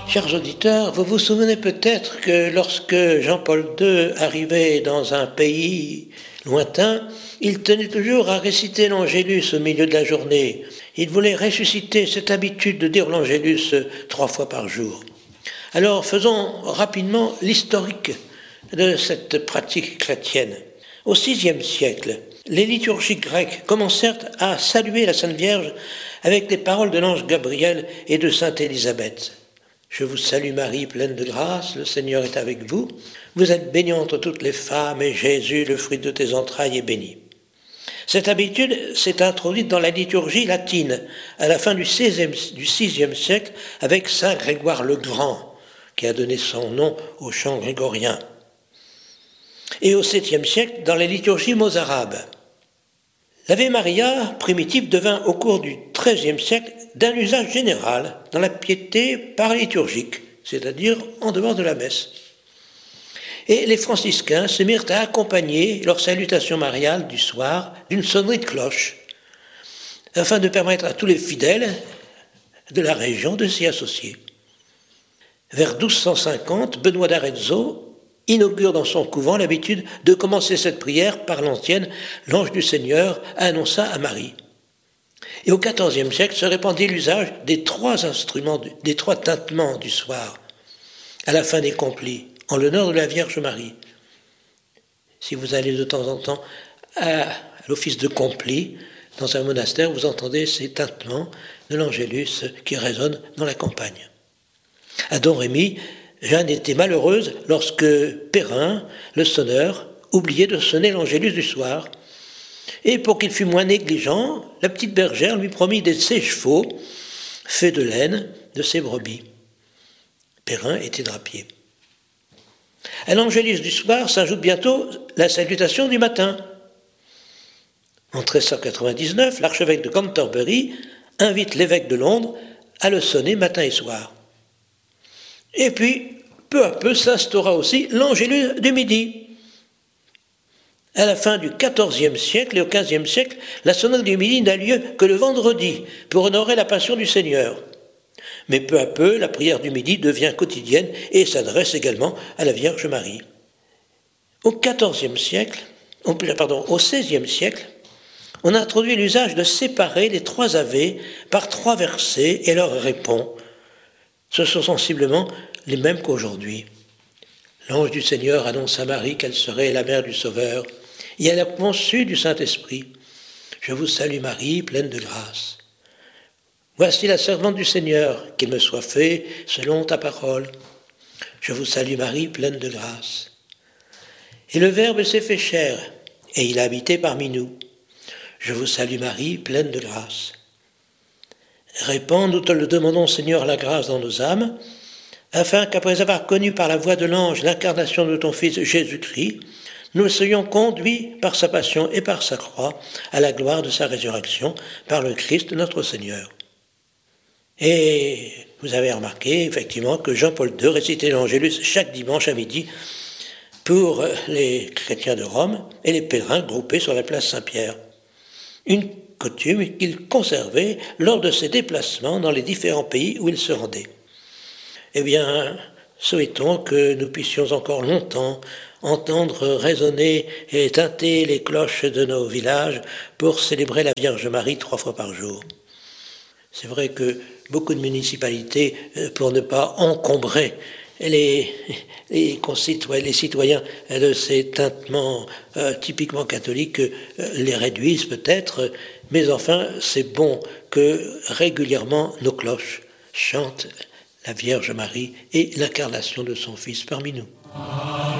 Chers auditeurs, vous vous souvenez peut-être que lorsque Jean-Paul II arrivait dans un pays lointain, il tenait toujours à réciter l'Angélus au milieu de la journée. Il voulait ressusciter cette habitude de dire l'Angélus 3 fois par jour. Alors faisons rapidement l'historique de cette pratique chrétienne. Au VIe siècle, les liturgies grecques commencèrent à saluer la Sainte Vierge avec les paroles de l'ange Gabriel et de Sainte Élisabeth. Je vous salue Marie, pleine de grâce, le Seigneur est avec vous. Vous êtes bénie entre toutes les femmes, et Jésus, le fruit de tes entrailles, est béni. Cette habitude s'est introduite dans la liturgie latine à la fin du VIe siècle avec saint Grégoire le Grand, qui a donné son nom au chant grégorien. Et au VIIe siècle dans les liturgies mozarabes. L'Ave Maria primitive devint au cours du XIIIe siècle d'un usage général dans la piété paraliturgique, c'est-à-dire en dehors de la messe. Et les franciscains se mirent à accompagner leur salutation mariale du soir d'une sonnerie de cloche, afin de permettre à tous les fidèles de la région de s'y associer. Vers 1250, Benoît d'Arezzo inaugure dans son couvent l'habitude de commencer cette prière par l'antienne « L'ange du Seigneur annonça à Marie ». Et au XIVe siècle se répandit l'usage des trois tintements du soir, à la fin des complis, en l'honneur de la Vierge Marie. Si vous allez de temps en temps à l'office de complis, dans un monastère, vous entendez ces tintements de l'Angélus qui résonnent dans la campagne. À Domrémy, Jeanne était malheureuse lorsque Perrin, le sonneur, oubliait de sonner l'Angélus du soir. Et pour qu'il fût moins négligent, la petite bergère lui promit de ses chevaux, faits de laine, de ses brebis. Perrin était drapier. À l'Angélus du soir s'ajoute bientôt la salutation du matin. En 1399, l'archevêque de Canterbury invite l'évêque de Londres à le sonner matin et soir. Et puis, peu à peu, s'instaura aussi l'Angélus du midi. À la fin du XIVe siècle et au XVe siècle, la sonnerie du midi n'a lieu que le vendredi pour honorer la Passion du Seigneur. Mais peu à peu, la prière du midi devient quotidienne et s'adresse également à la Vierge Marie. Au XIVe siècle, au XVIe siècle, on a introduit l'usage de séparer les trois Ave par 3 versets et leur répond. Ce sont sensiblement les mêmes qu'aujourd'hui. L'ange du Seigneur annonce à Marie qu'elle serait la mère du Sauveur, et elle a conçu du Saint-Esprit. Je vous salue Marie, pleine de grâce. Voici la servante du Seigneur, qu'il me soit fait selon ta parole. Je vous salue Marie, pleine de grâce. Et le Verbe s'est fait chair, et il a habité parmi nous. Je vous salue Marie, pleine de grâce. Répands, nous te le demandons, Seigneur, la grâce dans nos âmes, afin qu'après avoir connu par la voix de l'ange l'incarnation de ton Fils Jésus-Christ, nous soyons conduits par sa passion et par sa croix à la gloire de sa résurrection par le Christ notre Seigneur. Et vous avez remarqué effectivement que Jean-Paul II récitait l'Angélus chaque dimanche à midi pour les chrétiens de Rome et les pèlerins groupés sur la place Saint-Pierre. Une coutume qu'il conservait lors de ses déplacements dans les différents pays où il se rendait. Eh bien, souhaitons que nous puissions encore longtemps entendre résonner et tinter les cloches de nos villages pour célébrer la Vierge Marie 3 fois par jour. C'est vrai que beaucoup de municipalités, pour ne pas encombrer les citoyens de ces tintements typiquement catholiques, les réduisent peut-être, mais enfin, c'est bon que régulièrement nos cloches chantent la Vierge Marie et l'incarnation de son Fils parmi nous.